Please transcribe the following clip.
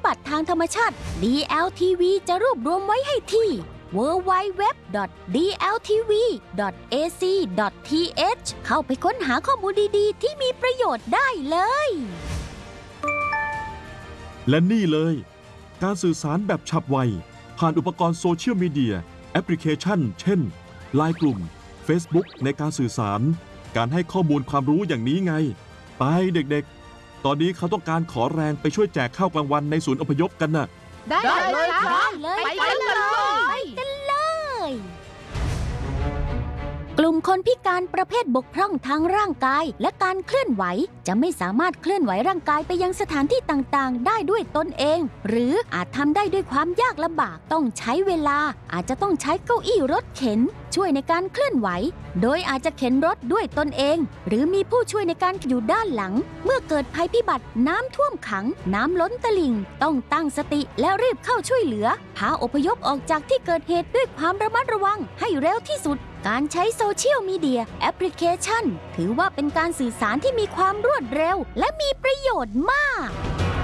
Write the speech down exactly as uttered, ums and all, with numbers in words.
บัติทางธรรมชาติ ดี แอล ที วี จะรวบรวมไว้ให้ที่ ดับเบิลยู ดับเบิลยู ดับเบิลยู ดอท ดี แอล ที วี ดอท เอ ซี ดอท ที เอช เข้าไปค้นหาข้อมูลดีๆที่มีประโยชน์ได้เลยและนี่เลยการสื่อสารแบบฉับไวผ่านอุปกรณ์โซเชียลมีเดียแอปพลิเคชันเช่น ไลน์ กลุ่ม Facebook ในการสื่อสารการให้ข้อมูลความรู้อย่างนี้ไงไปเด็กๆตอนนี้เขาต้องการขอแรงไปช่วยแจกข้าวกลางวันในศูนย์อพยพกันน่ะได้เลยครับเลยไปกันเลยกันเลย กลุ่มคนพิการประเภทบกพร่องทางร่างกายและการเคลื่อนไหวจะไม่สามารถเคลื่อนไหวร่างกายไปยังสถานที่ต่างๆได้ด้วยตนเองหรืออาจทำได้ด้วยความยากลำบากต้องใช้เวลาอาจจะต้องใช้เก้าอี้รถเข็นช่วยในการเคลื่อนไหวโดยอาจจะเข็นรถด้วยตนเองหรือมีผู้ช่วยในการอยู่ด้านหลังเมื่อเกิดภัยพิบัติน้ำท่วมขังน้ำล้นตลิ่งต้องตั้งสติและรีบเข้าช่วยเหลือพาอพยพออกจากที่เกิดเหตุด้วยความระมัดระวังให้เร็วที่สุดการใช้โซเชียลมีเดียแอปพลิเคชันถือว่าเป็นการสื่อสารที่มีความรวดเร็วและมีประโยชน์มาก